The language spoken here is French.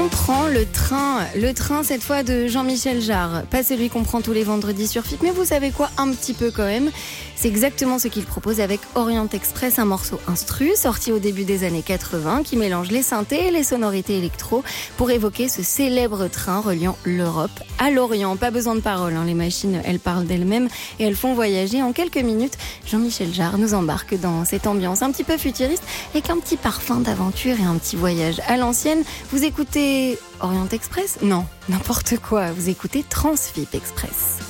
On prend le train cette fois de Jean-Michel Jarre. Pas celui qu'on prend tous les vendredis sur FIP, mais vous savez quoi, un petit peu quand même. C'est exactement ce qu'il propose avec Orient Express, un morceau instru sorti au début des années 80 qui mélange les synthés et les sonorités électro pour évoquer ce célèbre train reliant l'Europe à l'Orient. Pas besoin de paroles, les machines elles parlent d'elles-mêmes et elles font voyager. En quelques minutes, Jean-Michel Jarre nous embarque dans cette ambiance un petit peu futuriste avec un petit parfum d'aventure et un petit voyage à l'ancienne. Vous écoutez Orient Express ? Non, n'importe quoi, vous écoutez Transfip Express.